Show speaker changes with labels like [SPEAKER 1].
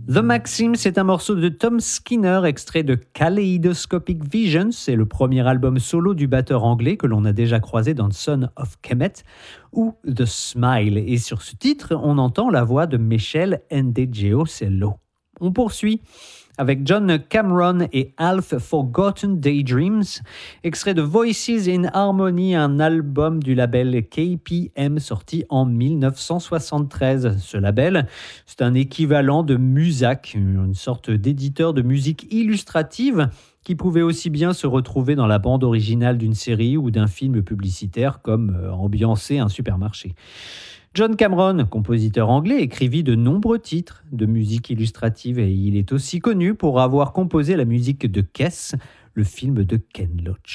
[SPEAKER 1] The Maxim, c'est un morceau de Tom Skinner, extrait de Kaleidoscopic Vision. C'est le premier album solo du batteur anglais que l'on a déjà croisé dans Son of Kemet ou The Smile. Et sur ce titre, on entend la voix de Michel Ndegeocello. On poursuit avec John Cameron et Half Forgotten Daydreams, extrait de Voices in Harmony, un album du label KPM sorti en 1973. Ce label, c'est un équivalent de Muzak, une sorte d'éditeur de musique illustrative qui pouvait aussi bien se retrouver dans la bande originale d'une série ou d'un film publicitaire comme ambiancer un supermarché. John Cameron, compositeur anglais, écrivit de nombreux titres de musique illustrative et il est aussi connu pour avoir composé la musique de Kes, le film de Ken Loach.